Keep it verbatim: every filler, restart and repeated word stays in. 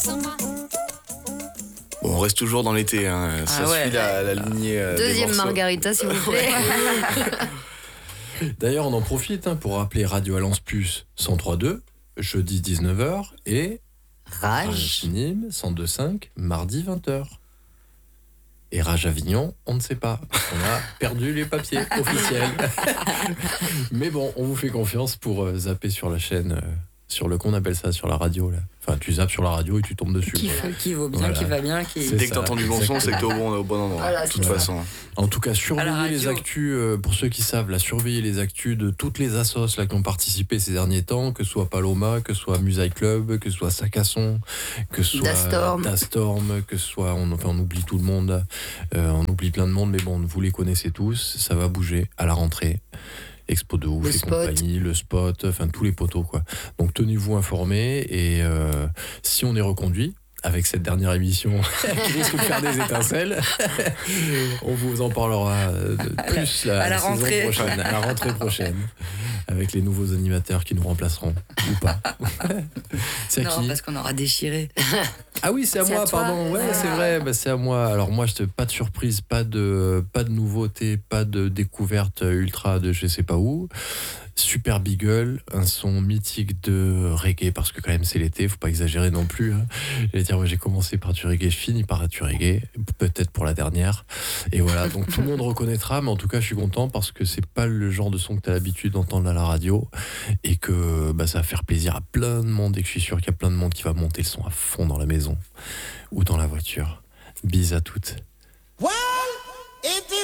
Bon, on reste toujours dans l'été, hein. Ah Ça ouais. suit la, la lignée. euh, des Deuxième morceaux. margarita, s'il vous plaît. D'ailleurs, on en profite hein, pour rappeler Radio Alliance Plus cent trois deux, jeudi dix-neuf heures, et Rage. Nîmes cent deux cinq, mardi vingt heures. Et Rage Avignon, on ne sait pas. On a perdu les papiers officiels. Mais bon, on vous fait confiance pour euh, zapper sur la chaîne, euh, sur le qu'on appelle ça, sur la radio. Là. Enfin, tu zappes sur la radio et tu tombes dessus. Qui, quoi. fait- qui vaut bien, Voilà. qui va bien, qui. C'est Dès que ça, t'entends du bon son, c'est que t'es au bon, au bon endroit. Voilà, de toute c'est façon. En tout cas, À la surveillez radio. les actus, euh, pour ceux qui savent, là, surveillez les actus de toutes les assos là, qui ont participé ces derniers temps, que ce soit Paloma, que ce soit Musaï Club, que ce soit Sacasson, que ce soit Dastorm. Dastorm, que ce soit, on, enfin, on oublie tout le monde, euh, on oublie plein de monde, mais bon, vous les connaissez tous, ça va bouger à la rentrée. Expo de ouf Le et spot. compagnie, le spot, enfin tous les poteaux quoi. Donc tenez-vous informés et euh, si on est reconduit avec cette dernière émission qui risque de faire des étincelles, on vous en parlera de plus la, à la saison rentrée. prochaine, à la rentrée prochaine, avec les nouveaux animateurs qui nous remplaceront ou pas. C'est à Non, qui parce qu'on aura déchiré. Ah oui, c'est à C'est moi, à toi. pardon. Ouais, Ah. c'est vrai, bah, c'est à moi. Alors moi, je pas de surprise, pas de pas de nouveauté, pas de découverte ultra de je sais pas où. Super Beagle, un son mythique de reggae parce que quand même c'est l'été, faut pas exagérer non plus. Hein. J'allais dire, ouais, j'ai commencé par du reggae, je finis par du reggae, peut-être pour la dernière. Et voilà, donc tout le monde reconnaîtra, mais en tout cas, je suis content parce que c'est pas le genre de son que tu as l'habitude d'entendre à la radio et que bah, ça va faire plaisir à plein de monde et que je suis sûr qu'il y a plein de monde qui va monter le son à fond dans la maison ou dans la voiture. Bis à toutes.